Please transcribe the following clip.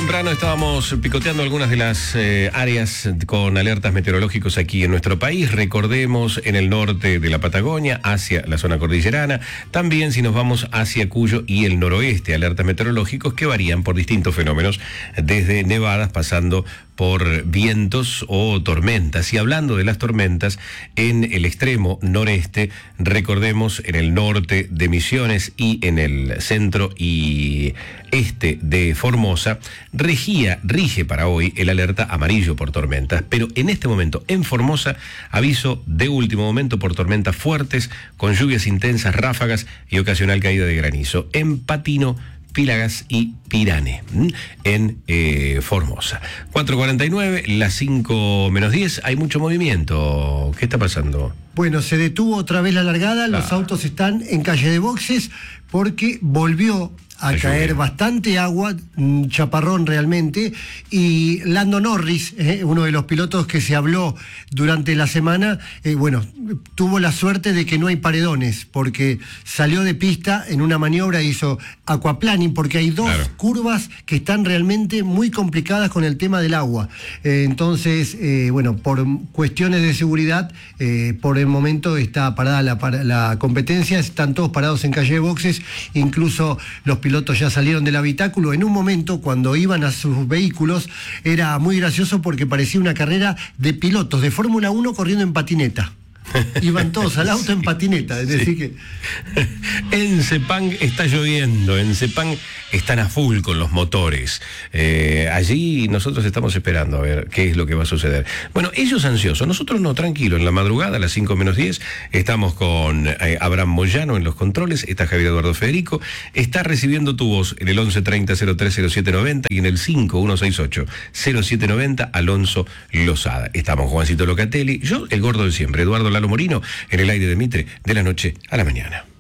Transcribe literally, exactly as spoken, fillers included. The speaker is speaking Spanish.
temprano estábamos picoteando algunas de las eh, áreas con alertas meteorológicos aquí en nuestro país. Recordemos, en el norte de la Patagonia, hacia la zona cordillerana. También si nos vamos hacia Cuyo y el noroeste, alertas meteorológicos que varían por distintos fenómenos, desde nevadas pasando por vientos o tormentas. Y hablando de las tormentas, en el extremo noreste, recordemos, en el norte de Misiones y en el centro y este de Formosa, regía, rige para hoy el alerta amarillo por tormentas. Pero en este momento, en Formosa, aviso de último momento por tormentas fuertes, con lluvias intensas, ráfagas y ocasional caída de granizo. En Patino, Pílagas y Pirane, en eh, Formosa. cuatro cuarenta y nueve, las cinco menos diez, hay mucho movimiento. ¿Qué está pasando? Bueno, se detuvo otra vez la largada, los ah. autos están en calle de boxes porque volvió a caer bastante agua, un chaparrón realmente, y Lando Norris, eh, uno de los pilotos que se habló durante la semana, eh, bueno, tuvo la suerte de que no hay paredones, porque salió de pista en una maniobra, hizo aquaplaning, porque hay dos claro. curvas que están realmente muy complicadas con el tema del agua. Eh, entonces, eh, bueno, por cuestiones de seguridad, eh, por el momento está parada la, la competencia, están todos parados en calle de boxes, incluso los pilotos pilotos ya salieron del habitáculo. En un momento, cuando iban a sus vehículos, era muy gracioso porque parecía una carrera de pilotos de Fórmula uno corriendo en patineta. Iban todos al auto en patineta, es decir que... En Sepang está lloviendo, en Sepang están a full con los motores. Eh, allí nosotros estamos esperando a ver qué es lo que va a suceder. Bueno, ellos ansiosos, nosotros no, tranquilo. En la madrugada, a las cinco menos diez, estamos con eh, Abraham Moyano en los controles, está Javier Eduardo Federico, está recibiendo tu voz en el once treinta cero tres cero siete noventa y en el cinco uno seis ocho cero siete noventa, Alonso Lozada. Estamos Juancito Locatelli, yo, el gordo de siempre, Eduardo Lalo Morino, en el aire de Mitre, de la noche a la mañana.